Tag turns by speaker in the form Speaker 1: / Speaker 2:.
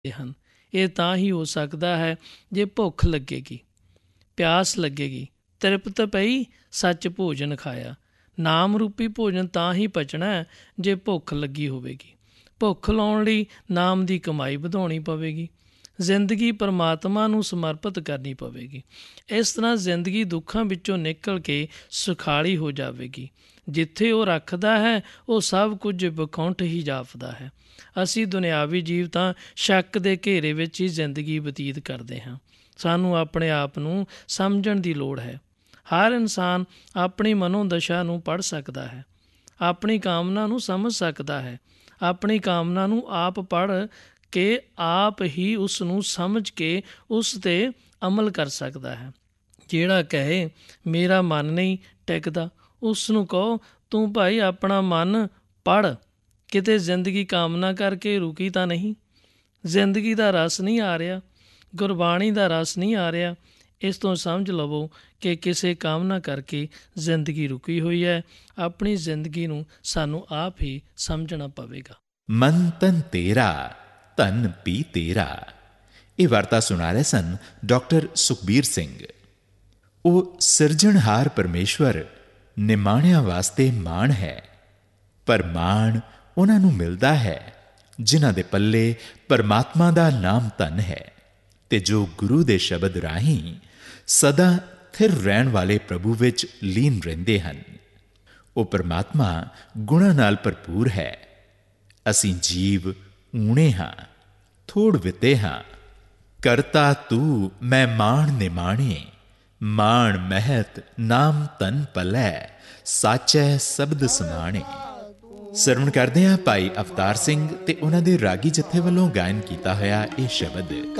Speaker 1: ਹਨ। ਇਹ ਤਾਂ ਹੀ ਹੋ ਸਕਦਾ ਹੈ ਜੇ ਭੁੱਖ ਲੱਗੇਗੀ, ਪਿਆਸ ਲੱਗੇਗੀ, ਤ੍ਰਿਪਤ ਪਈ ਸੱਚ ਭੋਜਨ ਖਾਇਆ। ਨਾਮ ਰੂਪੀ ਭੋਜਨ ਤਾਂ ਹੀ ਪਚਣਾ ਹੈ ਜੇ ਭੁੱਖ ਲੱਗੀ ਹੋਵੇਗੀ। ਭੁੱਖ ਲਾਉਣ ਲਈ ਨਾਮ ਦੀ ਕਮਾਈ ਵਧਾਉਣੀ ਪਵੇਗੀ। ਜ਼ਿੰਦਗੀ ਪਰਮਾਤਮਾ ਨੂੰ ਸਮਰਪਿਤ ਕਰਨੀ ਪਵੇਗੀ। ਇਸ ਤਰ੍ਹਾਂ ਜ਼ਿੰਦਗੀ ਦੁੱਖਾਂ ਵਿੱਚੋਂ ਨਿਕਲ ਕੇ ਸੁਖਾਲੀ ਹੋ ਜਾਵੇਗੀ। ਜਿੱਥੇ ਉਹ ਰੱਖਦਾ ਹੈ ਉਹ ਸਭ ਕੁਝ ਵਿਕੁੰਠ ਹੀ ਜਾਪਦਾ ਹੈ। ਅਸੀਂ ਦੁਨਿਆਵੀ ਜੀਵ ਤਾਂ ਸ਼ੱਕ ਦੇ ਘੇਰੇ ਵਿੱਚ ਹੀ ਜ਼ਿੰਦਗੀ ਬਤੀਤ ਕਰਦੇ ਹਾਂ। ਸਾਨੂੰ ਆਪਣੇ ਆਪ ਨੂੰ ਸਮਝਣ ਦੀ ਲੋੜ ਹੈ। ਹਰ ਇਨਸਾਨ ਆਪਣੀ ਮਨੋਦਸ਼ਾ ਨੂੰ ਪੜ੍ਹ ਸਕਦਾ ਹੈ, ਆਪਣੀ ਕਾਮਨਾ ਨੂੰ ਸਮਝ ਸਕਦਾ ਹੈ। ਆਪਣੀ ਕਾਮਨਾ ਨੂੰ ਆਪ ਪੜ੍ਹ ਕੇ ਆਪ ਹੀ ਉਸ ਨੂੰ ਸਮਝ ਕੇ ਉਸ 'ਤੇ ਅਮਲ ਕਰ ਸਕਦਾ ਹੈ। ਜਿਹੜਾ ਕਹੇ ਮੇਰਾ ਮਨ ਨਹੀਂ ਟਿਕਦਾ, ਉਸ ਨੂੰ ਕਹੋ ਤੂੰ ਭਾਈ ਆਪਣਾ ਮਨ ਪੜ੍ਹ, ਕਿਤੇ ਜ਼ਿੰਦਗੀ ਕਾਮਨਾ ਕਰਕੇ ਰੁਕੀ ਤਾਂ ਨਹੀਂ। ਜ਼ਿੰਦਗੀ ਦਾ ਰਸ ਨਹੀਂ ਆ ਰਿਹਾ, ਗੁਰਬਾਣੀ ਦਾ ਰਸ ਨਹੀਂ ਆ ਰਿਹਾ। ਇਸ ਤੋਂ ਸਮਝ ਲਵੋ ਕਿ ਕਿਸੇ ਕਾਮਨਾ ਕਰਕੇ ਜ਼ਿੰਦਗੀ ਰੁਕੀ ਹੋਈ ਹੈ। ਆਪਣੀ ਜ਼ਿੰਦਗੀ ਨੂੰ ਸਾਨੂੰ ਆਪ ਹੀ ਸਮਝਣਾ ਪਵੇਗਾ।
Speaker 2: ਮਨ ਤਨ ਤੇਰਾ, ਧਨ ਵੀ ਤੇਰਾ। ਇਹ ਵਾਰਤਾ ਸੁਣਾ ਰਹੇ ਸਨ ਡਾਕਟਰ ਸੁਖਬੀਰ ਸਿੰਘ। ਉਹ ਸਿਰਜਣਹਾਰ ਪਰਮੇਸ਼ਵਰ ਨਿਮਾਣਿਆਂ ਵਾਸਤੇ ਮਾਣ ਹੈ, ਪਰ ਮਾਣ ਉਹਨਾਂ ਨੂੰ ਮਿਲਦਾ ਹੈ ਜਿਨ੍ਹਾਂ ਦੇ ਪੱਲੇ ਪਰਮਾਤਮਾ ਦਾ ਨਾਮ ਧਨ ਹੈ ਤੇ ਜੋ ਗੁਰੂ ਦੇ ਸ਼ਬਦ ਰਾਹੀਂ ਸਦਾ ਥਿਰ ਰਹਿਣ ਵਾਲੇ ਪ੍ਰਭੂ ਵਿੱਚ ਲੀਨ ਰਹਿੰਦੇ ਹਨ। ਉਹ ਪਰਮਾਤਮਾ ਗੁਣਾਂ ਨਾਲ ਭਰਪੂਰ ਹੈ। ਅਸੀਂ ਜੀਵ ਊਣੇ ਹਾਂ, ਥੋੜ ਵਿਤੇ ਹਾਂ। ਕਰਤਾ ਤੂੰ ਮੈਂ ਮਾਣ ਨਿਮਾਣੇ, ਮਾਣ ਮਹਿਤ ਨਾਮ ਧਨ ਪਲੈ, ਸਾਚੈ ਸ਼ਬਦ ਸਮਾਣੇ। ਸਰਵਣ ਕਰਦੇ ਹਾਂ ਭਾਈ ਅਵਤਾਰ ਸਿੰਘ ਤੇ ਉਹਨਾਂ ਦੇ ਰਾਗੀ ਜਥੇ ਵੱਲੋਂ ਗਾਇਨ ਕੀਤਾ ਹੋਇਆ ਇਹ ਸ਼ਬਦ।